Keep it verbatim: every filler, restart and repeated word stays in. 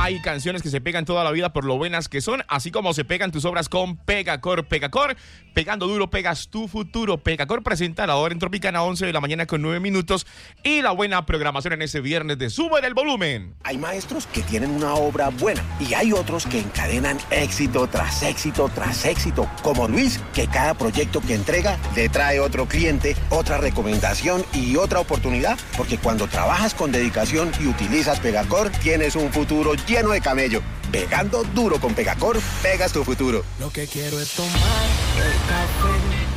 hay canciones que se pegan toda la vida por lo buenas que son, así como se pegan tus obras con Pegacor. Pegacor, pegando duro, pegas tu futuro. Pegacor presenta la hora en Tropicana, once de la mañana con nueve minutos, y la buena programación en ese viernes de Sube el Volumen. Hay maestros que tienen una obra buena y hay otros que encadenan éxito tras éxito tras éxito, como Luis, que cada proyecto que entrega le trae otro cliente, otra recomendación y otra oportunidad, porque cuando trabajas con dedicación y utilizas Pegacor, tienes un futuro lleno de camello. Pegando duro con Pegacor, pegas tu futuro. Lo que quiero es tomar el café